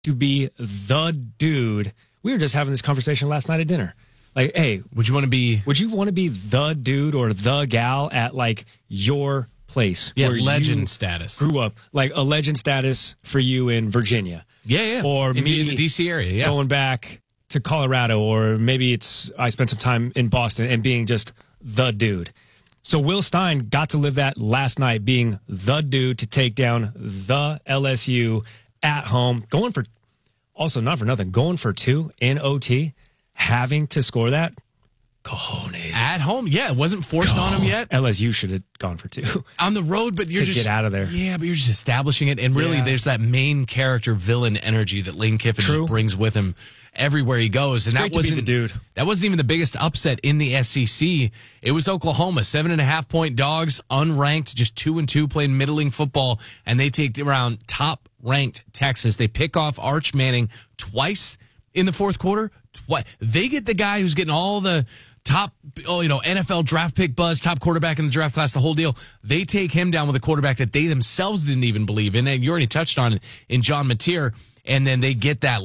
to be the dude. We were just having this conversation last night at dinner. Like, hey, would you want to be the dude or the gal at like your place? Yeah, where legend you status. Grew up, like a legend status for you in Virginia. Yeah. Or maybe in the DC area, yeah. Going back to Colorado, or maybe I spent some time in Boston and being just the dude. So Will Stein got to live that last night, being the dude to take down the LSU at home, going for 2 in OT, having to score that. Cojones. At home, yeah, it wasn't forced on him yet. LSU should have gone for 2 on the road, but you're to get out of there. Yeah, but you're just establishing it, and really, there's that main character villain energy that Lane Kiffin just brings with him everywhere he goes, and that wasn't the dude. That wasn't even the biggest upset in the SEC. It was Oklahoma, 7.5-point dogs, unranked, just 2-2, playing middling football, and they take around top-ranked Texas. They pick off Arch Manning twice in the fourth quarter. They get the guy who's getting all the top, NFL draft pick buzz, top quarterback in the draft class, the whole deal. They take him down with a quarterback that they themselves didn't even believe in. And you already touched on it in John Mateer. And then they get that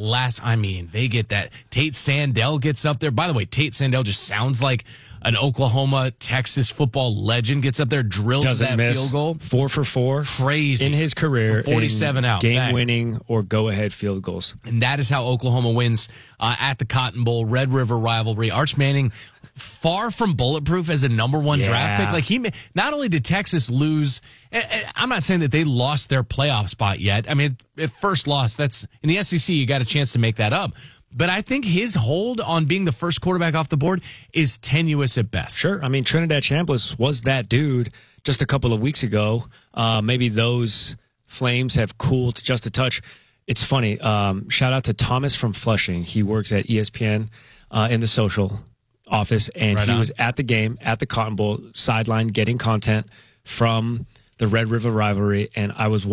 Tate Sandell gets up there. By the way, Tate Sandell just sounds like an Oklahoma, Texas football legend. Gets up there, drills that field goal. 4 for 4. Crazy. In his career. 47 out. Game-winning or go-ahead field goals. And that is how Oklahoma wins at the Cotton Bowl, Red River rivalry. Arch Manning, far from bulletproof as a number 1 draft pick. Like not only did Texas lose, I'm not saying that they lost their playoff spot yet. I mean, at first loss, that's in the SEC, you got a chance to make that up. But I think his hold on being the first quarterback off the board is tenuous at best. Sure. I mean, Trinidad Chambliss was that dude just a couple of weeks ago. Maybe those flames have cooled just a touch. It's funny. Shout out to Thomas from Flushing. He works at ESPN in the social office, and he was at the game, at the Cotton Bowl, sideline, getting content from the Red River rivalry. And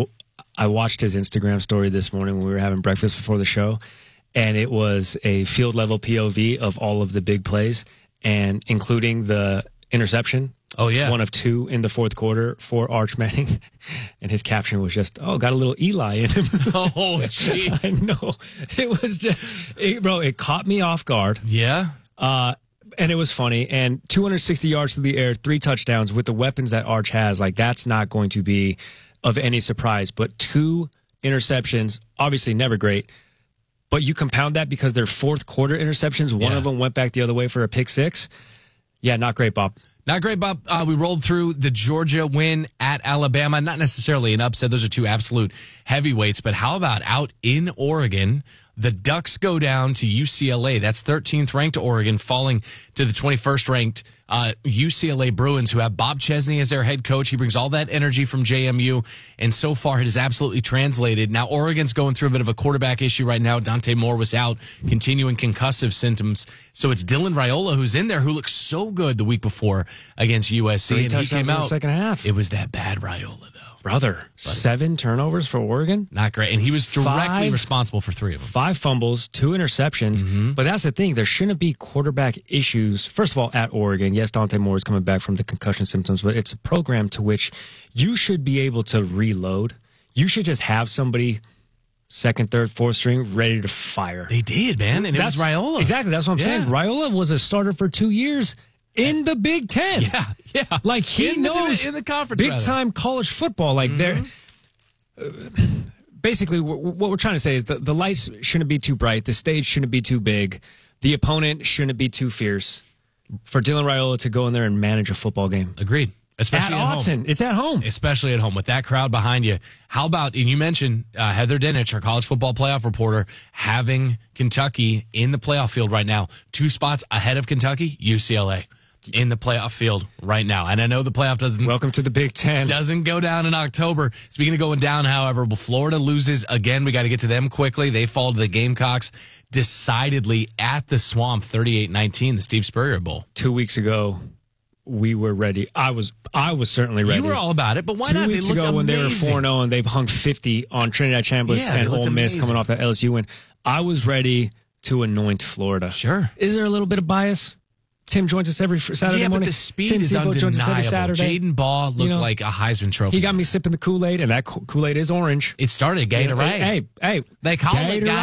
I watched his Instagram story this morning when we were having breakfast before the show. And it was a field level POV of all of the big plays, and including the interception. Oh, yeah. 1 of 2 in the fourth quarter for Arch Manning. And his caption was just, got a little Eli in him. Oh, jeez. I know. It was just, it caught me off guard. Yeah. And it was funny. And 260 yards through the air, 3 touchdowns with the weapons that Arch has. Like, that's not going to be of any surprise. But 2 interceptions, obviously never great. But you compound that because they're fourth quarter interceptions. One of them went back the other way for a pick 6. Yeah, not great, Bob. Not great, Bob. We rolled through the Georgia win at Alabama. Not necessarily an upset. Those are 2 absolute heavyweights. But how about out in Oregon? The Ducks go down to UCLA. That's 13th ranked Oregon, falling to the 21st ranked UCLA Bruins, who have Bob Chesney as their head coach. He brings all that energy from JMU, and so far it has absolutely translated. Now Oregon's going through a bit of a quarterback issue right now. Dante Moore was out, continuing concussive symptoms. So it's Dylan Raiola who's in there, who looked so good the week before against USC. 3 touchdowns he came out in the second half. It was that bad Raiola, though. Brother, 7 turnovers for Oregon? Not great. And he was directly responsible for 3 of them. 5 fumbles, 2 interceptions. But that's the thing. There shouldn't be quarterback issues. First of all, at Oregon, yes, Dante Moore is coming back from the concussion symptoms, but it's a program to which you should be able to reload. You should just have somebody second, third, fourth string ready to fire. They did, man. And it was Raiola. Exactly. That's what I'm saying. Raiola was a starter for 2 years. In the Big Ten. Yeah. Like, he knows in the conference, big-time college football. Like, basically, what we're trying to say is the lights shouldn't be too bright. The stage shouldn't be too big. The opponent shouldn't be too fierce for Dylan Raiola to go in there and manage a football game. Agreed. Especially at Autzen. home. It's at home. Especially at home with that crowd behind you. How about, and you mentioned Heather Dinich, our college football playoff reporter, having Kentucky in the playoff field right now. 2 spots ahead of Kentucky, UCLA. In the playoff field right now. And I know the playoff doesn't... Welcome to the Big Ten. Doesn't go down in October. Speaking of going down, however, Florida loses again. We got to get to them quickly. They fall to the Gamecocks decidedly at the Swamp, 38-19, the Steve Spurrier Bowl. 2 weeks ago, we were ready. I was certainly ready. You were all about it, but why 2 not? weeks ago when they were 4-0 and they hung 50 on Trinidad Chambliss and Ole Miss coming off that LSU win, I was ready to anoint Florida. Sure. Is there a little bit of bias? Tim joins us every Saturday Yeah, morning. but the speed Tim is Tebow joins us every undeniable. Saturday. Jaden Ball looked like a Heisman Trophy. He got me sipping the Kool-Aid, and that Kool-Aid is orange. It started Gatorade. Hey, They call it Gatorade.